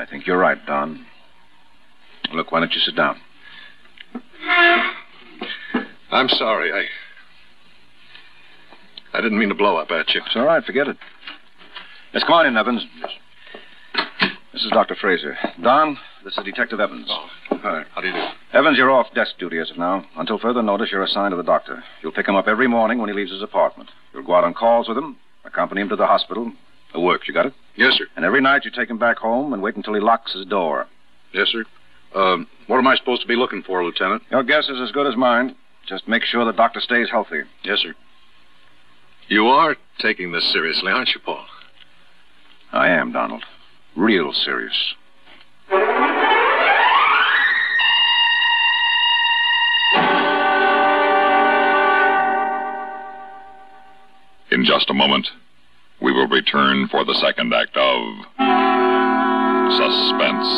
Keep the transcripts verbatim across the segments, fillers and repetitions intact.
think you're right, Don. Look, why don't you sit down? I'm sorry. I... I didn't mean to blow up at you. It's all right. Forget it. Yes, come on in, Evans. This is Doctor Fraser. Don, this is Detective Evans. Oh, hi. How do you do? Evans, you're off desk duty as of now. Until further notice, you're assigned to the doctor. You'll pick him up every morning when he leaves his apartment. You'll go out on calls with him, accompany him to the hospital. The works, you got it? Yes, sir. And every night you take him back home and wait until he locks his door. Yes, sir. Um, what am I supposed to be looking for, Lieutenant? Your guess is as good as mine. Just make sure the doctor stays healthy. Yes, sir. You are taking this seriously, aren't you, Paul? I am, Donald. Real serious. In just a moment, we will return for the second act of Suspense.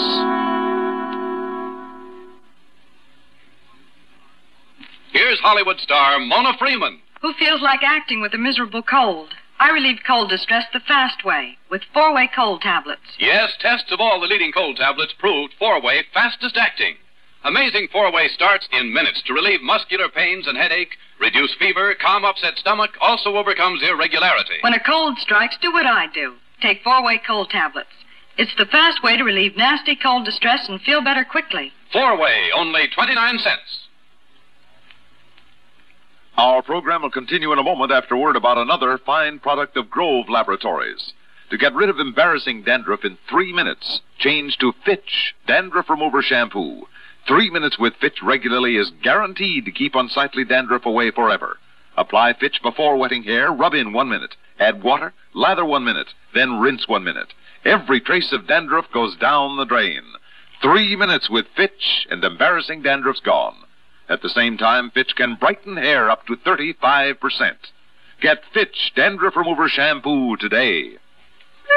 Here's Hollywood star Mona Freeman. Who feels like acting with a miserable cold? I relieve cold distress the fast way, with four-way cold tablets. Yes, tests of all the leading cold tablets proved four-way fastest acting. Amazing four-way starts in minutes to relieve muscular pains and headache, reduce fever, calm upset stomach, also overcomes irregularity. When a cold strikes, do what I do. Take four-way cold tablets. It's the fast way to relieve nasty cold distress and feel better quickly. Four-way, only twenty-nine cents. Our program will continue in a moment after word about another fine product of Grove Laboratories. To get rid of embarrassing dandruff in three minutes, change to Fitch Dandruff Remover Shampoo. Three minutes with Fitch regularly is guaranteed to keep unsightly dandruff away forever. Apply Fitch before wetting hair, rub in one minute. Add water, lather one minute, then rinse one minute. Every trace of dandruff goes down the drain. Three minutes with Fitch and embarrassing dandruff's gone. At the same time, Fitch can brighten hair up to thirty-five percent. Get Fitch Dandruff Remover Shampoo today.